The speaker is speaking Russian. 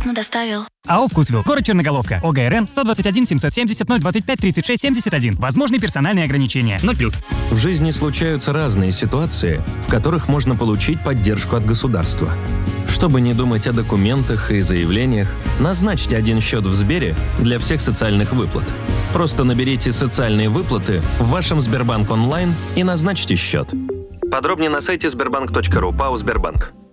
вкусно доставил. АО «Вкусвилл», город Черноголовка, ОГРН 121 770 025 36 71. Возможны персональные ограничения. 0+. В жизни случаются разные ситуации, в которых можно получить поддержку от государства. Чтобы не думать о документах и заявлениях, назначьте один счет в Сбере для всех социальных выплат. Просто наберите «Социальные выплаты» в вашем Сбербанк онлайн и назначьте счет. Подробнее на сайте sberbank.ru, ПАО «Сбербанк».